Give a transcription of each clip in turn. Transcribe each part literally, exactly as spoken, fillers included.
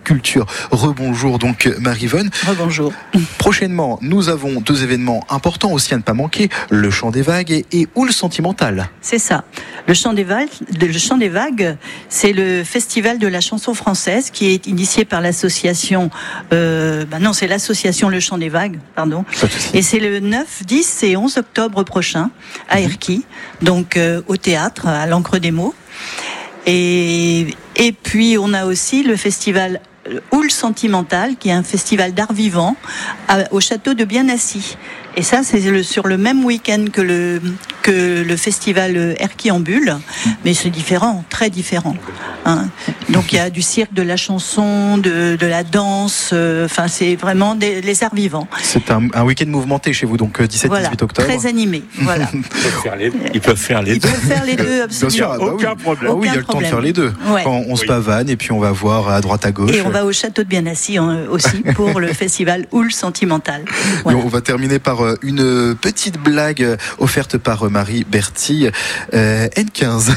culture. Rebonjour donc Marie-Vonne. Rebonjour. Prochainement, nous avons deux événements importants aussi à ne pas manquer, le Chant des Vagues et, et Houle Sentimentale. C'est ça. Le Chant des Vagues, le Chant des Vagues, c'est le festival de la chanson française qui est initié par l'association, euh, bah non, c'est l'association Le Chant des Vagues, pardon. Et c'est le neuf, dix et onze octobre prochain à Erquy, donc euh, au théâtre, à l'Ancre des Mots. Et, et puis on a aussi le festival Houle Sentimentale, qui est un festival d'art vivant à, au château de Bienassis. Et ça, c'est le, sur le même week-end que le, que le festival Erquy en Bulle, mais c'est différent, très différent. Hein. Donc il y a du cirque, de la chanson, de, de la danse, enfin euh, c'est vraiment des, les arts vivants. C'est un, un week-end mouvementé chez vous, donc dix-sept voilà, dix-huit octobre. Très animé, voilà. Ils peuvent faire les, ils peuvent faire les ils deux. Ils peuvent faire les deux, absolument. Bien sûr, ah bah aucun oui. problème. Ah oui, il y a le temps de faire les deux. Ouais. Quand on se Oui. pavane et puis on va voir à droite à gauche. Et on va au château de Bienassis aussi pour le festival Houle Sentimentale. Voilà. On va terminer par une petite blague offerte par Marie Bertille. Euh, N quinze.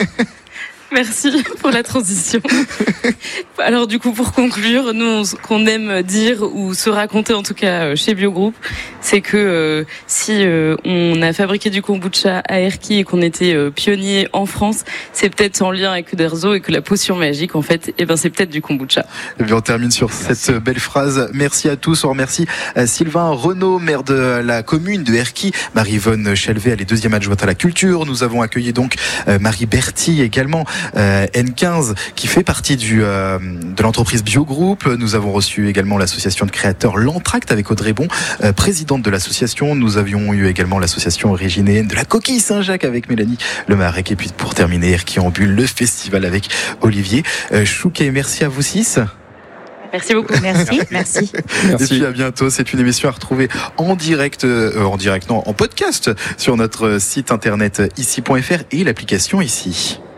Merci pour la transition. Alors du coup, pour conclure, nous, ce qu'on aime dire ou se raconter, en tout cas chez Biogroup, c'est que euh, si euh, on a fabriqué du kombucha à Erquy et qu'on était euh, pionnier en France, c'est peut-être en lien avec Uderzo et que la potion magique, en fait, eh ben c'est peut-être du kombucha. Et bien on termine sur Merci. cette belle phrase. Merci à tous. On remercie Sylvain Renaud, maire de la commune de Erquy. Marie-Vonne Chelvet, elle est deuxième adjointe à la culture. Nous avons accueilli donc Marie Bertille également. Euh, N quinze qui fait partie du, euh, de l'entreprise Biogroup. Nous avons reçu également l'association de créateurs L'Entracte avec Audrey Bon, euh, présidente de l'association. Nous avions eu également l'association originelle de la Coquille Saint-Jacques avec Mélanie Lemarec. Et puis pour terminer, Erquy en Bulle, le festival avec Olivier euh, Chouquet. Merci à vous six. Merci beaucoup. Merci, merci. Et puis à bientôt. C'est une émission à retrouver en direct, euh, en direct, non, en podcast sur notre site internet ici point f r et l'application ici.